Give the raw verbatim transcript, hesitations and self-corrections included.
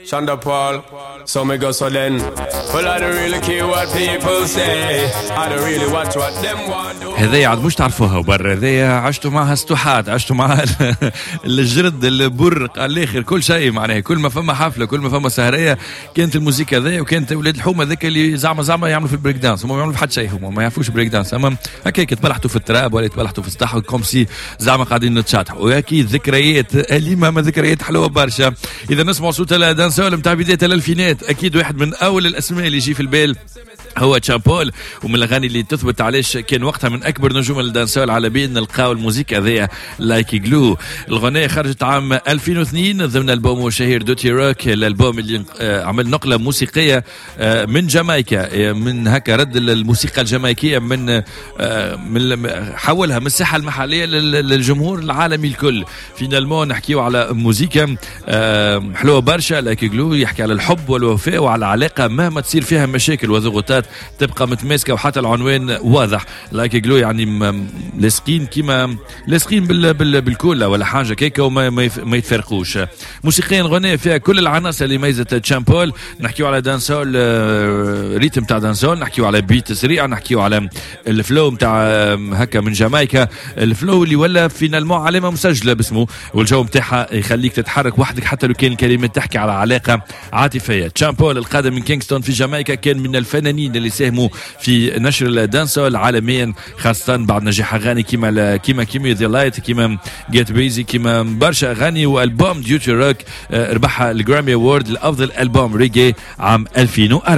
Shonda Paul, so me go so then. Well, I don't really care what people say. I don't really watch what them want do. هذايا عاد مش تعرفوها وبر، هذايا عشتوا معها ستوحات، عشتوا معها الجرد البرق الاخر كل شيء معناها. كل ما فما حفله كل ما فما سهريه كانت الموسيقى هذايا، وكانت اولاد الحومه ذاك اللي زعما زعما يعملوا في البريك دانس. هم ما يعملوا في حد شيء، هم ما يعرفوش بريك دانس، اما هكاك تبلحتوا في التراب ولا تبلحتوا في السطح كوم سي زعما قاعدين نتشاطحوا. واكيد ذكريات اليمه، ما ذكريات حلوه برشا. اذا نسمعوا صوت الدانسول نتاع بدايه الالفينات، اكيد واحد من اول الاسماء اللي يجي في البال هو تشامبول، ومن الاغاني اللي تثبت علاش كان وقتها من اكبر نجوم الدانسول العالميه نلقاو الموسيقى هذيا لايك جلو. الغنية خرجت عام ألفين واثنين ضمن البوم الشهير دوتي روك، الالبوم اللي عمل نقله موسيقيه من جامايكا، من هكا رد الموسيقى الجامايكيه من من حولها من الساحه المحليه للجمهور العالمي الكل. فينالمون نحكيو على موسيقى حلوه برشا لايك جلو، يحكي على الحب والوفاء وعلى علاقه مهما تصير فيها مشاكل وضغوطات تبقى متماسكه، وحتى العنوان واضح لايك جلو، يعني لاصقين كيما لاصقين بال بال بالكولا ولا حاجه كيكه وما ما يتفرقوش. موسيقيا غنية فيها كل العناصر اللي ميزت تشامبول. نحكيو على دانسول، ريتم تاع دانسول، نحكيو على بيت سريع، نحكيو على الفلو تاع هكا من جامايكا، الفلو اللي ولا فينالمون علامه مسجله باسمه، والجو نتاعها يخليك تتحرك وحدك حتى لو كان الكلمات تحكي على علاقه عاطفيه. تشامبول القادم من كينغستون في جامايكا كان من الفنانين اللي ساهموا في نشر الدانسول عالميا، خاصه بعد نجاح اغاني كيما كيما كيما ذا لايت، كيما جيت بيزي، كيما برشا اغاني. والبوم ديوتي روك ربحها الجرامي اوورد لافضل البوم ريجي عام ألفين وأربعة.